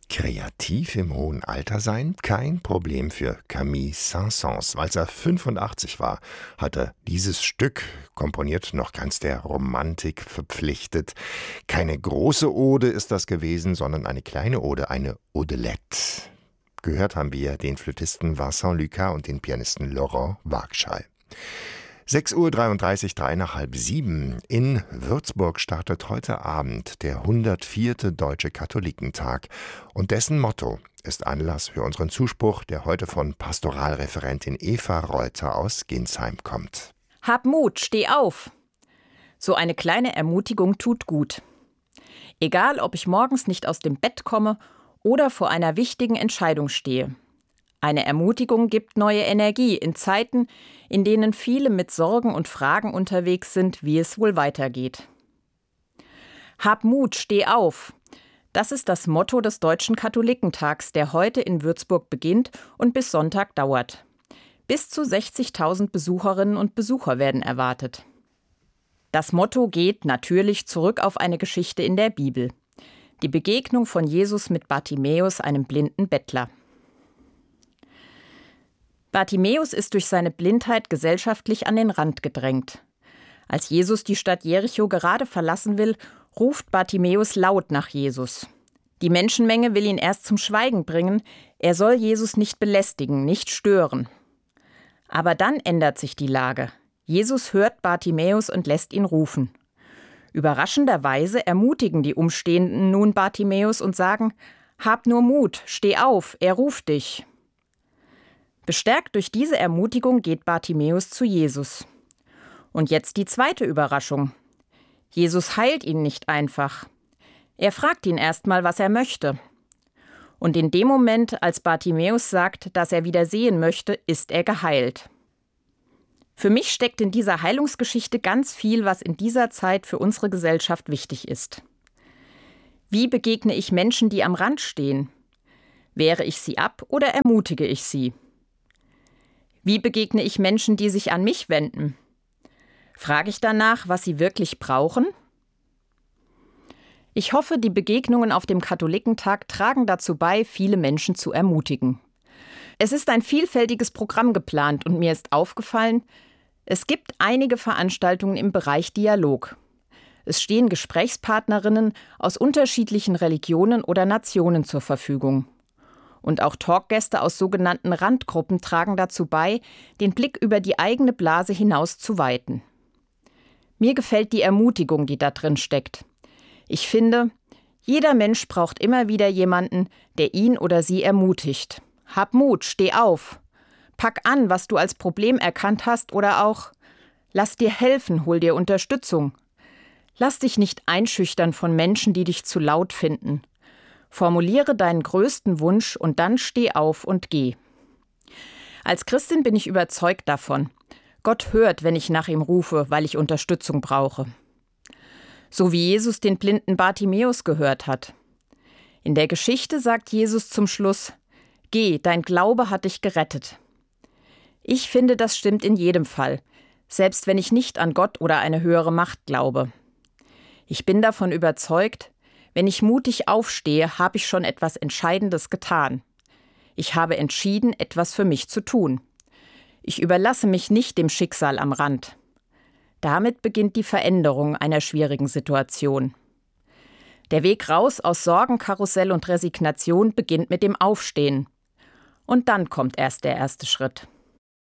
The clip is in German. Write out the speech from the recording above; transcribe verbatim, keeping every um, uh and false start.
Kreativ im hohen Alter sein? Kein Problem für Camille Saint-Saëns. Als er fünfundachtzig war, hat er dieses Stück komponiert, noch ganz der Romantik verpflichtet. Keine große Ode ist das gewesen, sondern eine kleine Ode, eine Odelette. Gehört haben wir den Flötisten Vincent Lucas und den Pianisten Laurent Wagschall. sechs Uhr dreiunddreißig, drei nach halb sieben. In Würzburg startet heute Abend der hundertvierte Deutsche Katholikentag. Und dessen Motto ist Anlass für unseren Zuspruch, der heute von Pastoralreferentin Eva Reuter aus Ginsheim kommt. Hab Mut, steh auf! So eine kleine Ermutigung tut gut. Egal, ob ich morgens nicht aus dem Bett komme oder vor einer wichtigen Entscheidung stehe. Eine Ermutigung gibt neue Energie in Zeiten, in denen viele mit Sorgen und Fragen unterwegs sind, wie es wohl weitergeht. Hab Mut, steh auf! Das ist das Motto des Deutschen Katholikentags, der heute in Würzburg beginnt und bis Sonntag dauert. Bis zu sechzigtausend Besucherinnen und Besucher werden erwartet. Das Motto geht natürlich zurück auf eine Geschichte in der Bibel. Die Begegnung von Jesus mit Bartimäus, einem blinden Bettler. Bartimäus ist durch seine Blindheit gesellschaftlich an den Rand gedrängt. Als Jesus die Stadt Jericho gerade verlassen will, ruft Bartimäus laut nach Jesus. Die Menschenmenge will ihn erst zum Schweigen bringen, er soll Jesus nicht belästigen, nicht stören. Aber dann ändert sich die Lage. Jesus hört Bartimäus und lässt ihn rufen. Überraschenderweise ermutigen die Umstehenden nun Bartimäus und sagen: Hab nur Mut, steh auf, er ruft dich. Bestärkt durch diese Ermutigung geht Bartimäus zu Jesus. Und jetzt die zweite Überraschung. Jesus heilt ihn nicht einfach. Er fragt ihn erstmal, was er möchte. Und in dem Moment, als Bartimäus sagt, dass er wieder sehen möchte, ist er geheilt. Für mich steckt in dieser Heilungsgeschichte ganz viel, was in dieser Zeit für unsere Gesellschaft wichtig ist. Wie begegne ich Menschen, die am Rand stehen? Wehre ich sie ab oder ermutige ich sie? Wie begegne ich Menschen, die sich an mich wenden? Frage ich danach, was sie wirklich brauchen? Ich hoffe, die Begegnungen auf dem Katholikentag tragen dazu bei, viele Menschen zu ermutigen. Es ist ein vielfältiges Programm geplant und mir ist aufgefallen, es gibt einige Veranstaltungen im Bereich Dialog. Es stehen Gesprächspartnerinnen aus unterschiedlichen Religionen oder Nationen zur Verfügung. Und auch Talkgäste aus sogenannten Randgruppen tragen dazu bei, den Blick über die eigene Blase hinaus zu weiten. Mir gefällt die Ermutigung, die da drin steckt. Ich finde, jeder Mensch braucht immer wieder jemanden, der ihn oder sie ermutigt. Hab Mut, steh auf. Pack an, was du als Problem erkannt hast, oder auch: Lass dir helfen, hol dir Unterstützung. Lass dich nicht einschüchtern von Menschen, die dich zu laut finden. Formuliere deinen größten Wunsch und dann steh auf und geh. Als Christin bin ich überzeugt davon. Gott hört, wenn ich nach ihm rufe, weil ich Unterstützung brauche. So wie Jesus den blinden Bartimäus gehört hat. In der Geschichte sagt Jesus zum Schluss: Geh, dein Glaube hat dich gerettet. Ich finde, das stimmt in jedem Fall, selbst wenn ich nicht an Gott oder eine höhere Macht glaube. Ich bin davon überzeugt, wenn ich mutig aufstehe, habe ich schon etwas Entscheidendes getan. Ich habe entschieden, etwas für mich zu tun. Ich überlasse mich nicht dem Schicksal am Rand. Damit beginnt die Veränderung einer schwierigen Situation. Der Weg raus aus Sorgenkarussell und Resignation beginnt mit dem Aufstehen. Und dann kommt erst der erste Schritt.